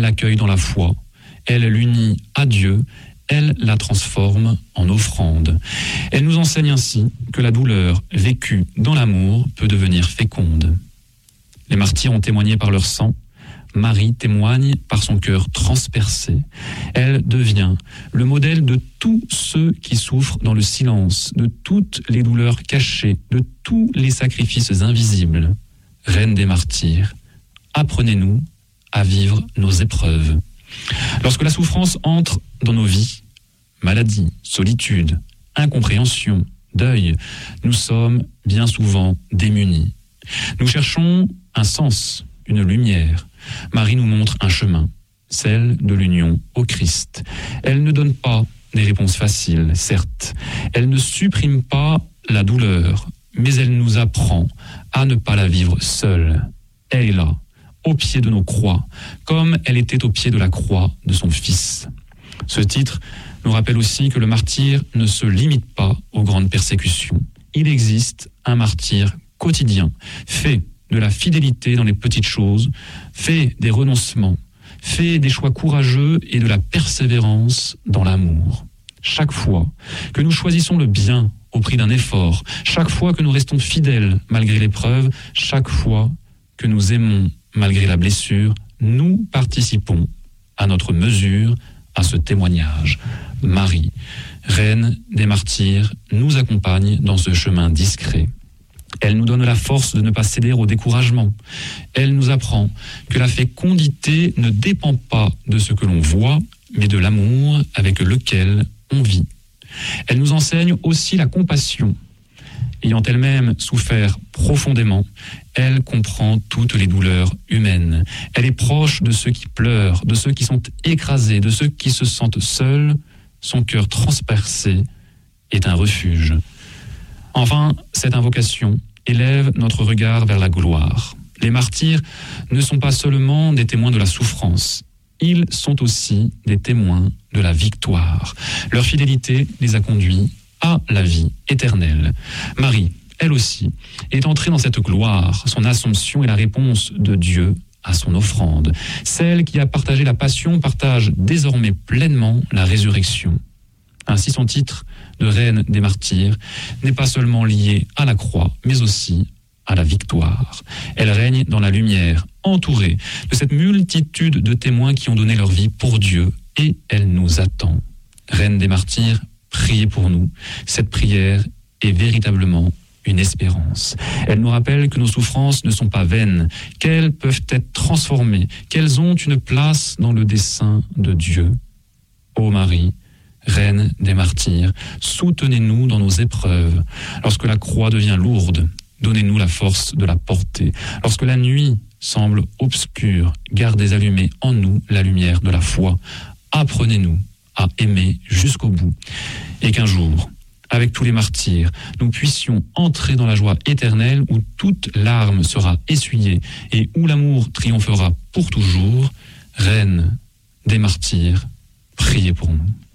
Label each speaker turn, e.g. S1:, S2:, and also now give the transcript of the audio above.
S1: l'accueille dans la foi, elle l'unit à Dieu, elle la transforme en offrande. Elle nous enseigne ainsi que la douleur vécue dans l'amour peut devenir féconde. Les martyrs ont témoigné par leur sang, Marie témoigne par son cœur transpercé. Elle devient le modèle de tous ceux qui souffrent dans le silence, de toutes les douleurs cachées, de tous les sacrifices invisibles. Reine des martyrs, apprenez-nous à vivre nos épreuves. Lorsque la souffrance entre dans nos vies, maladie, solitude, incompréhension, deuil, nous sommes bien souvent démunis. Nous cherchons un sens, une lumière. Marie nous montre un chemin, celle de l'union au Christ. Elle ne donne pas des réponses faciles, certes. Elle ne supprime pas la douleur, mais elle nous apprend à ne pas la vivre seule. Elle est là, au pied de nos croix, comme elle était au pied de la croix de son Fils. Ce titre nous rappelle aussi que le martyr ne se limite pas aux grandes persécutions. Il existe un martyr quotidien, fait de la fidélité dans les petites choses, fait des renoncements, fait des choix courageux et de la persévérance dans l'amour. Chaque fois que nous choisissons le bien au prix d'un effort, chaque fois que nous restons fidèles malgré l'épreuve, chaque fois que nous aimons malgré la blessure, nous participons à notre mesure à ce témoignage. Marie, reine des martyrs, nous accompagne dans ce chemin discret. Elle nous donne la force de ne pas céder au découragement. Elle nous apprend que la fécondité ne dépend pas de ce que l'on voit, mais de l'amour avec lequel on vit. Elle nous enseigne aussi la compassion. Ayant elle-même souffert profondément, elle comprend toutes les douleurs humaines. Elle est proche de ceux qui pleurent, de ceux qui sont écrasés, de ceux qui se sentent seuls. Son cœur transpercé est un refuge. Enfin, cette invocation élève notre regard vers la gloire. Les martyrs ne sont pas seulement des témoins de la souffrance, ils sont aussi des témoins de la victoire. Leur fidélité les a conduits à la vie éternelle. Marie, elle aussi, est entrée dans cette gloire. Son assomption est la réponse de Dieu à son offrande. Celle qui a partagé la passion partage désormais pleinement la résurrection. Ainsi, son titre de reine des martyrs n'est pas seulement lié à la croix, mais aussi à la victoire. Elle règne dans la lumière, entourée de cette multitude de témoins qui ont donné leur vie pour Dieu, et elle nous attend. Reine des martyrs, priez pour nous. Cette prière est véritablement une espérance. Elle nous rappelle que nos souffrances ne sont pas vaines, qu'elles peuvent être transformées, qu'elles ont une place dans le dessein de Dieu. Ô Marie, Reine des martyrs, soutenez-nous dans nos épreuves. Lorsque la croix devient lourde, donnez-nous la force de la porter. Lorsque la nuit semble obscure, gardez allumée en nous la lumière de la foi. Apprenez-nous à aimer jusqu'au bout. Et qu'un jour, avec tous les martyrs, nous puissions entrer dans la joie éternelle où toute larme sera essuyée et où l'amour triomphera pour toujours. Reine des martyrs, priez pour nous.